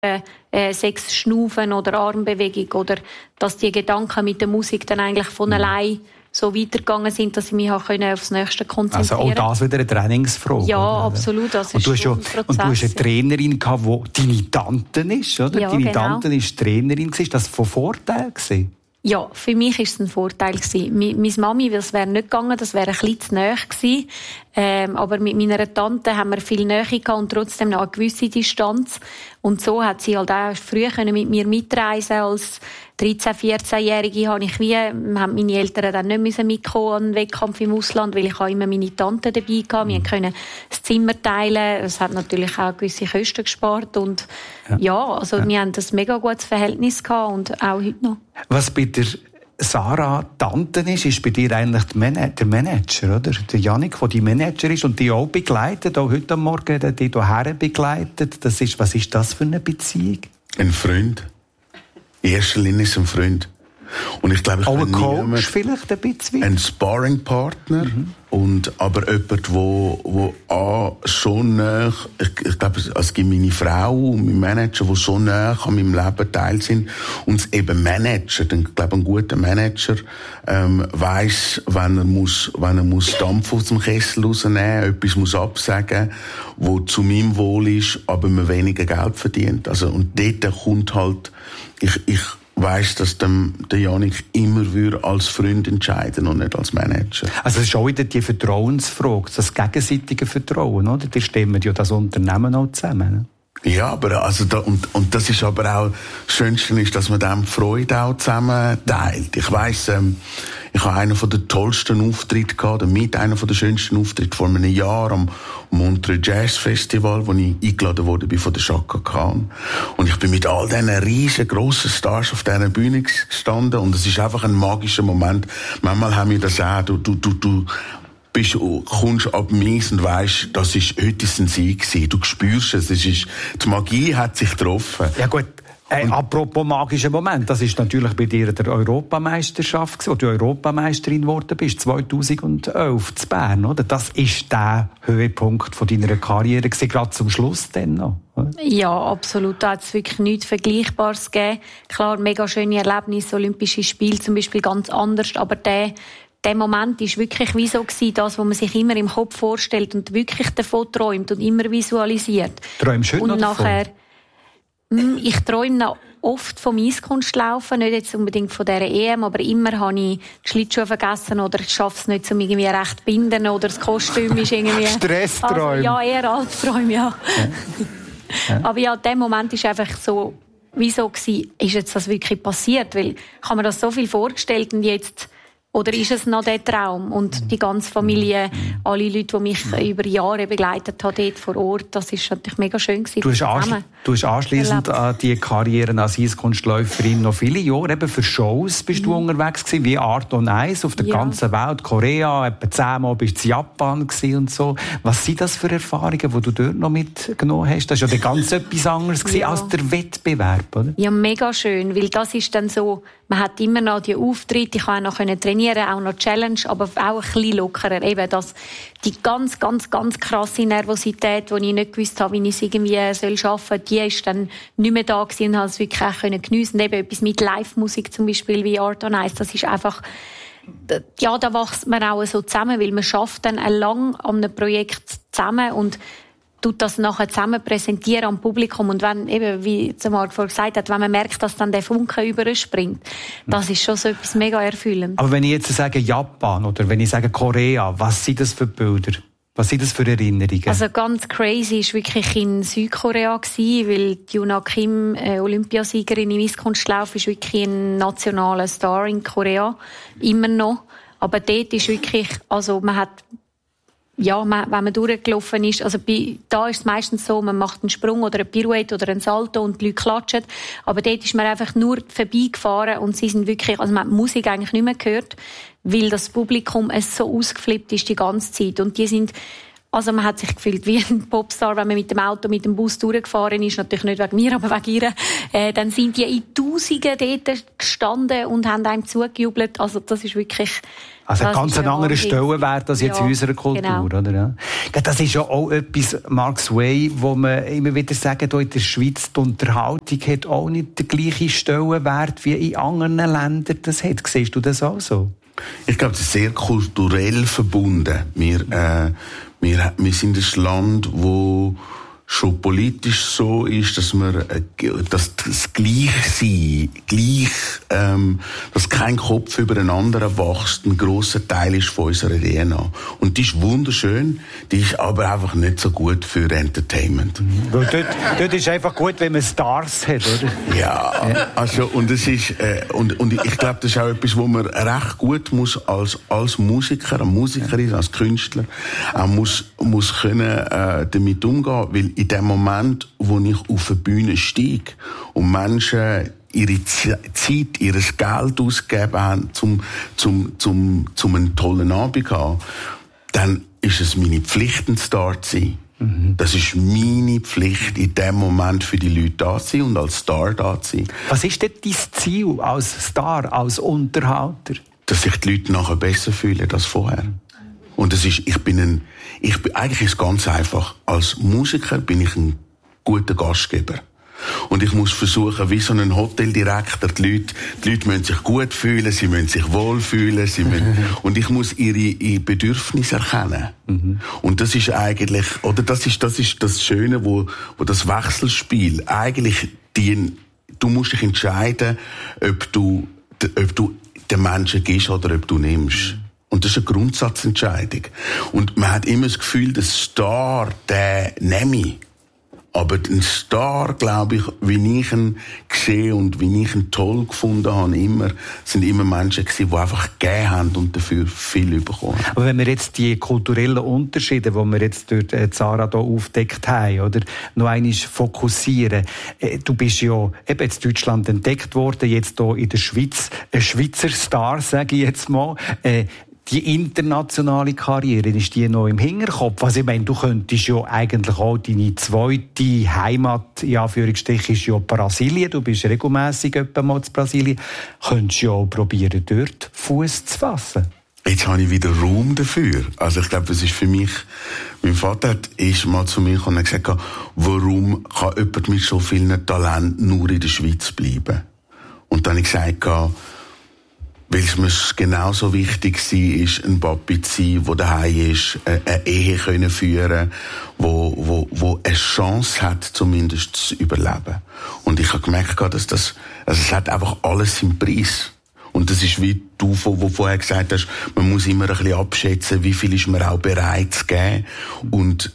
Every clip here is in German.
sechs Schnaufen oder Armbewegung oder dass die Gedanken mit der Musik dann eigentlich von allein so weitergegangen sind, dass ich mich auch aufs Nächste konzentrieren konnte. Also auch das wieder eine Trainingsfrage. Ja, oder? Absolut. Das und du ist hast eine Trainerin gehabt, die deine Tante ist, oder? Ja, deine genau. Tante ist Trainerin. Ist das von Vorteil gewesen? Ja, für mich war es ein Vorteil gewesen. Meine Mami, das wäre nicht gegangen, das wäre ein bisschen zu nahe gewesen. Aber mit meiner Tante haben wir viel Nähe gehabt und trotzdem noch eine gewisse Distanz. Und so hat sie halt auch früher mit mir mitreisen als 13-, 14-Jährige haben meine Eltern dann nicht mitkommen an den Wettkampf im Ausland, weil ich auch immer meine Tante dabei hatte. Wir können das Zimmer teilen. Es hat natürlich auch gewisse Kosten gespart. Und wir haben ein mega gutes Verhältnis gehabt und auch heute noch. Was bei der Sarah Tante ist bei dir eigentlich der Manager, oder? Der Jannik, der die Manager ist und die auch begleitet, auch heute Morgen, die hierher begleitet. Was ist das für eine Beziehung? Ein Freund. In erster Linie ist ein Freund. Und ich glaube, auch ein Coach vielleicht ein bisschen? Ein Sparringpartner. Und aber jemand, wo schon nah, ich glaube, es gibt meine Frau und mein Manager, die so nah an meinem Leben teil sind. Und es eben Manager, ich glaube, ein guter Manager, weiss, wenn er muss Dampf aus dem Kessel rausnehmen, etwas muss absagen, wo zu meinem Wohl ist, aber man weniger Geld verdient. Also, und dort kommt halt, ich weiss, dass der Jannik immer als Freund entscheiden und nicht als Manager. Also es ist auch wieder die Vertrauensfrage, das gegenseitige Vertrauen, oder? Die stemmen ja das Unternehmen auch zusammen. Ne? Ja, aber und das ist aber auch das Schönste ist, dass man dem Freude auch zusammen teilt. Ich weiss, ich habe einen der tollsten Auftritte gehabt, mit einer der schönsten Auftritte vor einem Jahr am Montreux Jazz Festival, wo ich eingeladen wurde von der Chaka Khan. Und ich bin mit all diesen riesengroßen Stars auf dieser Bühne gestanden und es ist einfach ein magischer Moment. Manchmal haben wir das auch, du kommst ab Mies und weisst, heute ist ein Sieg gewesen. Du spürst es, die Magie hat sich getroffen. Ja gut. Apropos magischer Moment, das ist natürlich bei dir der Europameisterschaft, wo du Europameisterin geworden bist, 2011 zu Bern, oder? Das ist der Höhepunkt von deiner Karriere, gerade zum Schluss dann noch, oder? Ja, absolut. Da hat es wirklich nichts Vergleichbares gegeben. Klar, mega schöne Erlebnisse, Olympische Spiele zum Beispiel ganz anders, aber der Moment war wirklich wie so gewesen, das, was man sich immer im Kopf vorstellt und wirklich davon träumt und immer visualisiert. Träumst du heute noch davon? Ich träume noch oft vom Eiskunstlaufen, nicht jetzt unbedingt von dieser EM, aber immer habe ich die Schlittschuhe vergessen oder ich schaffe es nicht, um irgendwie recht zu binden oder das Kostüm ist irgendwie... Stressträume. Also, ja, eher Albträume, ja. Aber ja, der Moment ist einfach so, wieso gewesen, ist jetzt das wirklich passiert? Weil ich habe mir das so viel vorgestellt und jetzt... Oder ist es noch der Traum? Und die ganze Familie, alle Leute, die mich über Jahre begleitet haben, dort vor Ort, das ist natürlich mega schön gewesen. Du hast anschliessend an die Karriere als Eiskunstläuferin noch viele Jahre eben für Shows bist du unterwegs gewesen, wie Art on Ice auf der ganzen Welt, Korea, etwa 10-mal bist du in Japan gewesen und so. Was sind das für Erfahrungen, die du dort noch mitgenommen hast? Das war ja ganz etwas anderes gewesen als der Wettbewerb, oder? Ja, mega schön, weil das ist dann so, man hat immer noch die Auftritte, ich konnte auch noch trainieren, auch noch Challenge, aber auch ein bisschen lockerer. Eben das, die ganz, ganz, ganz krasse Nervosität, die ich nicht gewusst habe, wie ich es irgendwie schaffen soll, die ist dann nicht mehr da gewesen und habe es wirklich auch geniessen. Eben etwas mit Live-Musik zum Beispiel wie Art on Ice, das ist einfach, ja, da wächst man auch so zusammen, weil man schafft dann lang an einem Projekt zusammen und tut das nachher zusammen präsentieren am Publikum. Und wenn, eben, wie Marc vorhin gesagt hat, wenn man merkt, dass dann der Funke überspringt, das ist schon so etwas mega erfüllend. Aber wenn ich jetzt sage Japan oder wenn ich sage Korea, was sind das für Bilder? Was sind das für Erinnerungen? Also ganz crazy war wirklich in Südkorea gewesen, weil Yuna Kim, Olympiasiegerin im Eiskunstlauf, ist wirklich ein nationaler Star in Korea. Immer noch. Aber dort ist wirklich, also man hat, ja, wenn man durchgelaufen ist, also da ist es meistens so, man macht einen Sprung oder eine Pirouette oder einen Salto und die Leute klatschen. Aber dort ist man einfach nur vorbeigefahren und sie sind wirklich, also man hat die Musik eigentlich nicht mehr gehört, weil das Publikum so ausgeflippt ist die ganze Zeit. Und die sind Also man hat sich gefühlt wie ein Popstar, wenn man mit dem Auto, mit dem Bus durchgefahren ist. Natürlich nicht wegen mir, aber wegen ihr. Dann sind die in Tausenden dort gestanden und haben einem zugejubelt. Also das ist wirklich... Also ein ganz anderer Stellenwert als jetzt in unserer Kultur, genau. Oder? Ja. Das ist ja auch etwas, Mark Sway, wo man immer wieder sagen, hier in der Schweiz, die Unterhaltung hat auch nicht den gleichen Stellenwert wie in anderen Ländern das hat. Siehst du das auch so? Ich glaube, es ist sehr kulturell verbunden. Wir sind ein Land, wo schon politisch so ist, dass das Gleichsein, dass kein Kopf über den anderen wächst, ein grosser Teil ist von unserer DNA. Und die ist wunderschön, die ist aber einfach nicht so gut für Entertainment. Weil dort ist einfach gut, wenn man Stars hat, oder? Ja, also, und es ist, und ich glaube, das ist auch etwas, wo man recht gut muss als Musiker, als Musikerin, als Künstler, auch muss können, damit umgehen, weil in dem Moment, wo ich auf eine Bühne steige und Menschen ihre Zeit, ihr Geld ausgegeben haben, zum einen tollen Abend zu haben, dann ist es meine Pflicht, ein Star zu sein. Mhm. Das ist meine Pflicht, in dem Moment für die Leute da zu sein und als Star da zu sein. Was ist denn dein Ziel als Star, als Unterhalter? Dass sich die Leute nachher besser fühlen als vorher. Und das ist, eigentlich ist es ganz einfach. Als Musiker bin ich ein guter Gastgeber. Und ich muss versuchen, wie so ein Hoteldirektor, die Leute müssen sich gut fühlen, sie müssen sich wohlfühlen, und ich muss ihre Bedürfnisse erkennen. Mhm. Und das ist eigentlich, oder das ist das Schöne, wo das Wechselspiel eigentlich du musst dich entscheiden, ob du den Menschen gibst oder ob du nimmst. Und das ist eine Grundsatzentscheidung. Und man hat immer das Gefühl, der Star, der nehme ich. Aber ein Star, glaube ich, wie ich ihn gesehen und wie ich ihn toll gefunden habe, sind immer Menschen gewesen, die einfach gegeben haben und dafür viel bekommen. Aber wenn wir jetzt die kulturellen Unterschiede, die wir jetzt durch Zara hier aufgedeckt haben, oder, noch einmal fokussieren. Du bist ja eben in Deutschland entdeckt worden, jetzt hier in der Schweiz, ein Schweizer Star, sage ich jetzt mal. Die internationale Karriere, ist die noch im Hinterkopf? Also ich meine, du könntest ja eigentlich auch deine zweite Heimat, in Anführungsstrichen, ist ja Brasilien. Du bist regelmässig mal in Brasilien. Könntest ja auch probieren, dort Fuß zu fassen. Jetzt habe ich wieder Raum dafür. Also ich glaube, es ist für mich, mein Vater ist mal zu mir gekommen und hat gesagt, warum kann jemand mit so vielen Talenten nur in der Schweiz bleiben? Und dann habe ich gesagt, weil es mir genauso wichtig war, ein Papi zu sein, der daheim ist, eine Ehe können führen, wo eine Chance hat, zumindest zu überleben. Und ich habe gemerkt, dass es hat einfach alles seinen Preis. Und das ist wie du, wo vorher gesagt hast, man muss immer ein bisschen abschätzen, wie viel ist man auch bereit zu geben. Und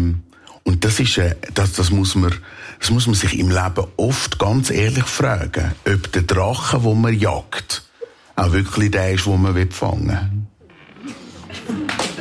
das ist, das muss man sich im Leben oft ganz ehrlich fragen, ob der Drache, den man jagt, auch wirklich der ist, den man fangen will.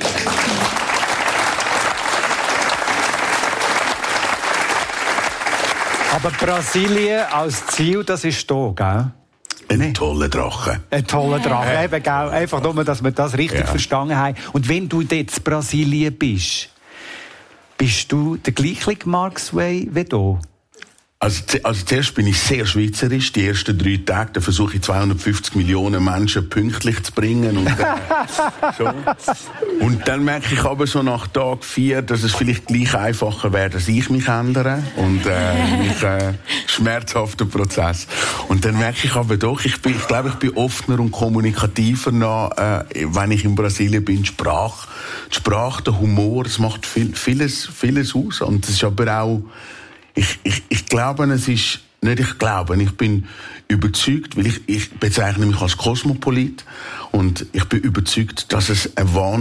Aber Brasilien als Ziel, das ist da, gell? Ein toller Drache. Ein toller Drache, eben, gell? Einfach nur, dass wir das richtig verstanden haben. Und wenn du jetzt in Brasilien bist du der gleiche Mark Sway wie du? Also zuerst bin ich sehr schweizerisch. Die ersten 3 Tage, da versuche ich 250 Millionen Menschen pünktlich zu bringen. Und dann merke ich aber so nach Tag 4, dass es vielleicht gleich einfacher wäre, dass ich mich ändere. Und schmerzhafter Prozess. Und dann merke ich aber doch, ich glaube, ich bin offener und kommunikativer noch, wenn ich in Brasilien bin. Die Sprache, der Humor, das macht vieles aus. Und das ist aber auch, ich glaube, ich bin überzeugt, weil ich bezeichne mich als Kosmopolit und ich bin überzeugt, dass es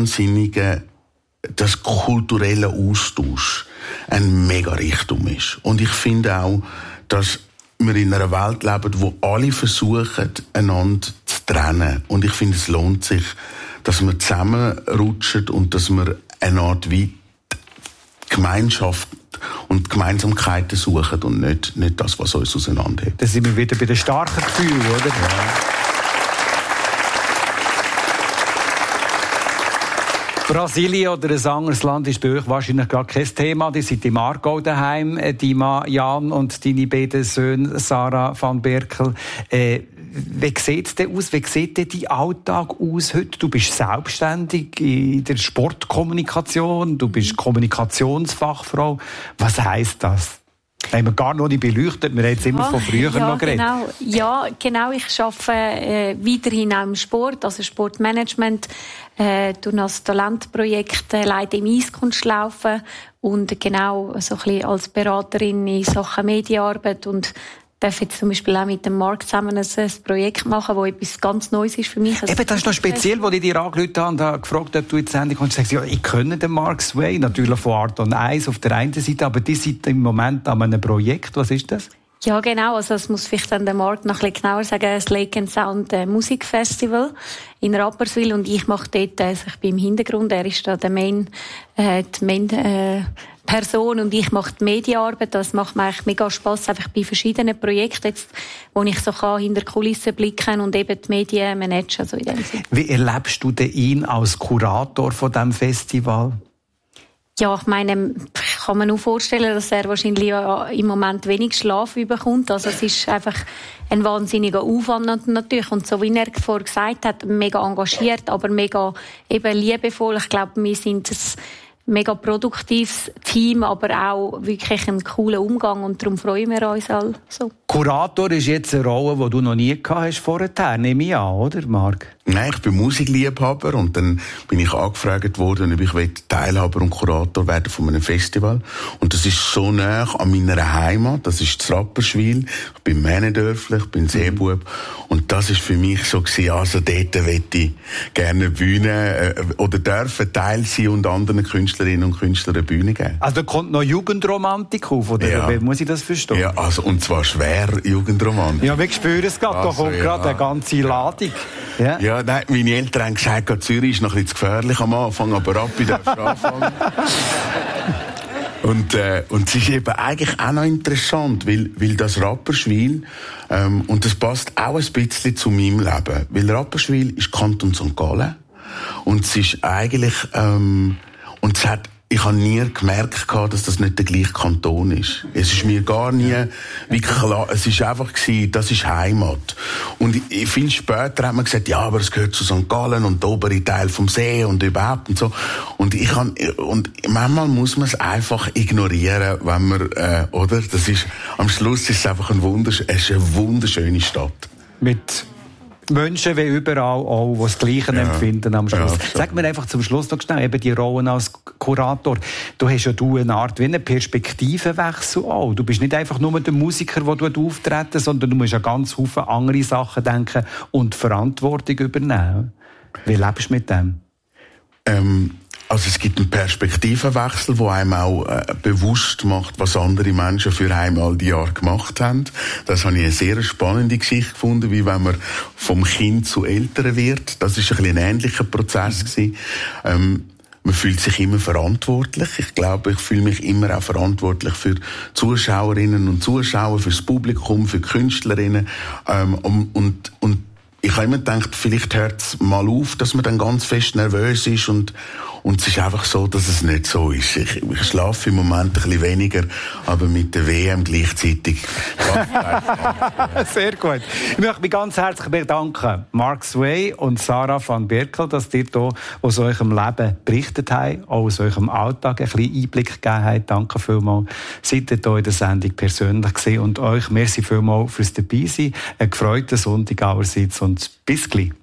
das kulturelle Austausch ein mega Reichtum ist. Und ich finde auch, dass wir in einer Welt leben, wo alle versuchen, einander zu trennen. Und ich finde, es lohnt sich, dass wir zusammenrutschen und dass wir eine Art wie Gemeinschaft und Gemeinsamkeiten suchen und nicht das, was uns auseinanderhält. Da sind wir wieder bei den starken Gefühlen, oder? Brasilien oder ein anderes Land ist bei euch wahrscheinlich gerade kein Thema. Die sind im Aargau daheim, die Jan und deine beiden Söhne Sarah van Berkel. Wie sieht es denn aus? Wie sieht denn dein Alltag aus heute? Du bist selbstständig in der Sportkommunikation, du bist Kommunikationsfachfrau. Was heisst das? Haben wir gar noch nicht beleuchtet, wir haben jetzt immer von früher noch geredet. Genau. Ich arbeite weiterhin auch im Sport, also Sportmanagement, durch das Talentprojekt leite im Eiskunstlaufen und genau so ein bisschen als Beraterin in Sachen Medienarbeit und darf jetzt zum Beispiel auch mit dem Marc zusammen ein Projekt machen, das etwas ganz Neues ist für mich. Eben, das ist noch speziell, als ich dir angerufen habe und habe gefragt, ob du jetzt endlich kommst. Du sagst, ja, ich kenne den Marc Sway, natürlich von Art und Eis auf der einen Seite, aber die sind im Moment an einem Projekt. Was ist das? Ja, genau. Also, das muss vielleicht dann der Marc noch ein bisschen genauer sagen. Das Lake and Sound Musikfestival in Rapperswil. Und ich mache dort, also ich bin im Hintergrund, er ist da der Main Person und ich mache die Medienarbeit. Das macht mir eigentlich mega Spass, einfach bei verschiedenen Projekten jetzt, wo ich so kann hinter die Kulissen blicken und eben die Medien managen. Also in dem Sinne. Wie erlebst du denn ihn als Kurator von diesem Festival? Ja, ich meine, ich kann mir nur vorstellen, dass er wahrscheinlich im Moment wenig Schlaf bekommt. Also es ist einfach ein wahnsinniger Aufwand natürlich. Und so wie er vorher gesagt hat, mega engagiert, aber mega eben liebevoll. Ich glaube, wir sind ein mega produktives Team, aber auch wirklich einen coolen Umgang und darum freuen wir uns alle so. Kurator ist jetzt eine Rolle, die du noch nie gehabt hast vorher, nehme ich an, oder Marc? Nein, ich bin Musikliebhaber und dann bin ich angefragt worden, ob ich Teilhaber und Kurator werden von einem Festival. Und das ist so nah an meiner Heimat, das ist das Rapperswil. Ich bin Männendörfler, ich bin Seebub. Und das ist für mich so gewesen, also dort möchte ich gerne Bühne oder dürfen Teil sein und anderen Künstlerinnen und Künstlern eine Bühne geben. Also da kommt noch Jugendromantik auf, oder ja. Wie muss ich das verstehen? Ja, also und zwar schwer Jugendromantik. Ja, wir spüren es gerade, da kommt gerade eine ganze Ladung. Ja, nein, meine Eltern haben gesagt, Zürich ist noch ein bisschen zu gefährlich am Anfang, aber ab, ich darf anfangen. Und es ist eben eigentlich auch noch interessant, weil das Rapperswil, und das passt auch ein bisschen zu meinem Leben, weil Rapperswil ist Kanton St. Gallen und es ist eigentlich, und es hat, ich habe nie gemerkt, dass das nicht der gleiche Kanton ist. Es ist mir gar nie wirklich klar. Es ist einfach gewesen, das ist Heimat. Und viel später hat man gesagt, ja, aber es gehört zu St. Gallen und der obere Teil vom See und überhaupt und so. Und manchmal muss man es einfach ignorieren, wenn man, oder? Das ist, am Schluss ist es einfach eine wunderschöne Stadt. Mit Menschen wie überall auch, die das Gleiche empfinden am Schluss. Ja, sag mir einfach zum Schluss noch schnell, eben die Rolle als Kurator. Du hast ja eine Art wie einen Perspektivenwechsel auch. Du bist nicht einfach nur der Musiker, der auftreten, sondern du musst an ganz viele andere Sachen denken und Verantwortung übernehmen. Wie lebst du mit dem? Also es gibt einen Perspektivenwechsel, der einem auch bewusst macht, was andere Menschen für einen all die Jahre gemacht haben. Das habe ich eine sehr spannende Geschichte gefunden, wie wenn man vom Kind zu Eltern wird. Das ist ein bisschen ein ähnlicher Prozess gewesen. Man fühlt sich immer verantwortlich. Ich glaube, ich fühle mich immer auch verantwortlich für Zuschauerinnen und Zuschauer, fürs Publikum, für Künstlerinnen. Und ich habe immer gedacht, vielleicht hört es mal auf, dass man dann ganz fest nervös ist und es ist einfach so, dass es nicht so ist. Ich schlafe im Moment ein bisschen weniger, aber mit der WM gleichzeitig. Sehr gut. Ich möchte mich ganz herzlich bedanken, Marc Sway und Sarah van Berkel, dass ihr hier aus eurem Leben berichtet habt, auch aus eurem Alltag ein bisschen Einblick gegeben habt. Danke vielmals. Seid ihr hier in der Sendung persönlich gesehen und euch merci vielmals fürs Dabeisein. Einen gefreuten Sonntag allerseits und bis gleich.